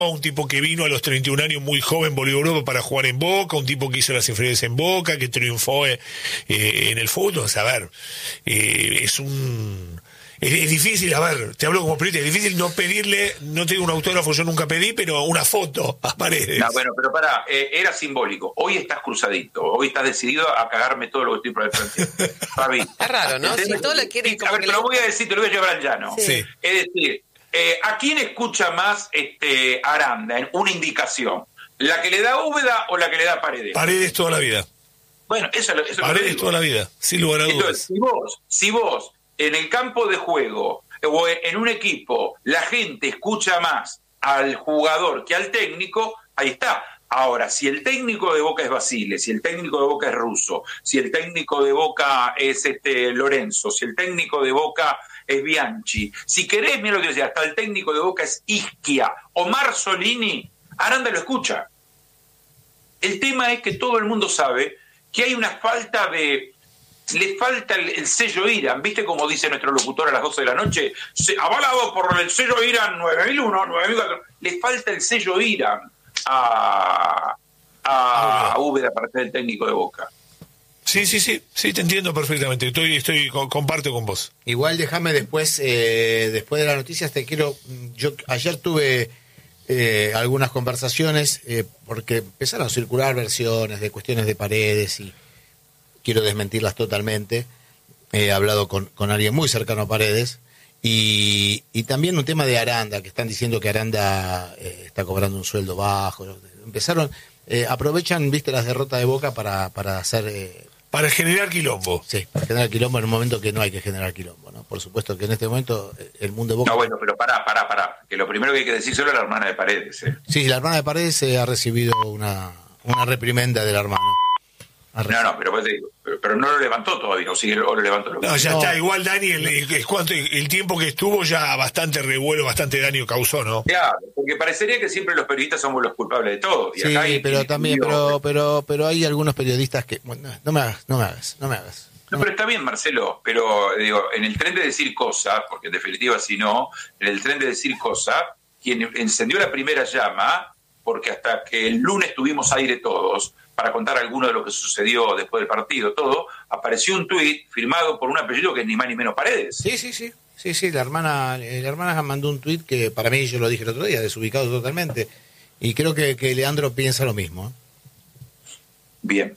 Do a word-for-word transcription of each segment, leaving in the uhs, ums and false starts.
un tipo que vino a los treinta y un años muy joven, volvió a Europa para jugar en Boca, un tipo que hizo las inferiores en Boca, que triunfó eh, en el fútbol. O sea, a ver, eh, es un... Es, es difícil, a ver, te hablo como periodista, es difícil no pedirle, no tengo un autógrafo, yo nunca pedí, pero una foto a Paredes. No, bueno, pero pará, eh, era simbólico. Hoy estás cruzadito, hoy estás decidido a cagarme todo lo que estoy por el frente. Fabi. Es raro, ¿no? Si todo lo quiere... A ver, te lo voy a decir, te lo voy a llevar al llano. Sí. Es decir, eh, ¿a quién escucha más este Aranda en una indicación? ¿La que le da Úbeda o la que le da Paredes? Paredes toda la vida. Bueno, eso, eso es lo Paredes toda la vida, sin lugar a dudas. Entonces, si vos, si vos en el campo de juego o en un equipo la gente escucha más al jugador que al técnico, ahí está. Ahora, si el técnico de Boca es Basile, si el técnico de Boca es Russo, si el técnico de Boca es este Lorenzo, si el técnico de Boca es Bianchi, si querés, mira lo que decía, hasta el técnico de Boca es Ischia o Marzolini, Aranda lo escucha. El tema es que todo el mundo sabe que hay una falta de... Le falta el, el sello Irán, ¿viste como dice nuestro locutor a las doce de la noche? Se, avalado por el sello Irán nueve mil uno, nueve mil cuatro. Le falta el sello Irán a, a, a Úbeda para ser el técnico de Boca. Sí, sí, sí, sí, te entiendo perfectamente. Estoy, estoy, comparto con vos. Igual déjame después, eh, después de las noticias, te quiero. Yo ayer tuve eh, algunas conversaciones eh, porque empezaron a circular versiones de cuestiones de Paredes y quiero desmentirlas totalmente. He hablado con, con alguien muy cercano a Paredes y, y también un tema de Aranda, que están diciendo que Aranda eh, está cobrando un sueldo bajo. Empezaron, eh, aprovechan, viste, las derrotas de Boca para, para hacer... Eh, para generar quilombo. Sí, para generar quilombo en un momento que no hay que generar quilombo, ¿no? Por supuesto que en este momento el mundo de Boca... No, bueno, pero pará, pará, pará. Que lo primero que hay que decir solo es la hermana de Paredes, ¿eh? Sí, la hermana de Paredes eh, ha recibido una, una reprimenda del hermano. No, no, pero, pero, pero no lo levantó todavía, o sí, o lo levantó. Lo no, ya no. está, igual Dani, el, el, el, el tiempo que estuvo ya bastante revuelo, bastante daño causó, ¿no? Claro, porque parecería que siempre los periodistas somos los culpables de todo. Y sí, acá hay, pero también, pero, pero, pero hay algunos periodistas que... Bueno, no me hagas, no me hagas, no me hagas. No, pero está bien, Marcelo, pero digo, en el tren de decir cosas, porque en definitiva si no, en el tren de decir cosas, quien encendió la primera llama, porque hasta que el lunes tuvimos aire todos, para contar alguno de lo que sucedió después del partido, todo, apareció un tuit firmado por un apellido que es ni más ni menos Paredes. Sí, sí, sí, sí, sí, la hermana, la hermana mandó un tuit que para mí, yo lo dije el otro día, desubicado totalmente, y creo que, que Leandro piensa lo mismo. ¿eh? Bien.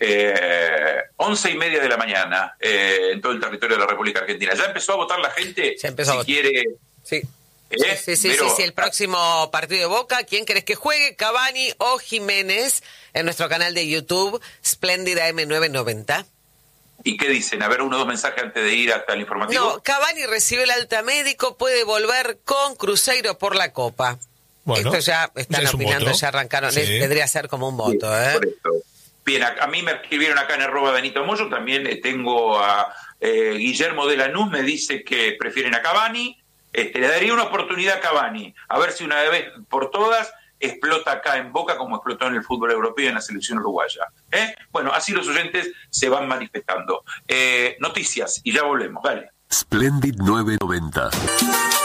Eh, once y media de la mañana eh, en todo el territorio de la República Argentina. ¿Ya empezó a votar la gente? Se empezó si a votar. quiere... Sí. ¿Eh? Sí, sí, Pero, sí, sí, el próximo partido de Boca, ¿quién querés que juegue? Cavani o Jiménez, en nuestro canal de YouTube, Spléndida M novecientos noventa. ¿Y qué dicen? A ver, uno o dos mensajes antes de ir hasta el informativo. No, Cavani recibe el alta médico, puede volver con Cruzeiro por la Copa. Bueno, esto ya están ya opinando, voto. ya arrancaron, Sí. vendría ser como un voto, Bien, ¿eh? por esto. Bien, a, a mí me escribieron acá en arroba Benito Moyo, también eh, tengo a eh, Guillermo de Lanús, me dice que prefieren a Cavani. Este, le daría una oportunidad a Cavani, a ver si una vez por todas explota acá en Boca como explotó en el fútbol europeo y en la selección uruguaya. ¿Eh? Bueno, así los oyentes se van manifestando. Eh, noticias y ya volvemos, dale. Splendid novecientos noventa.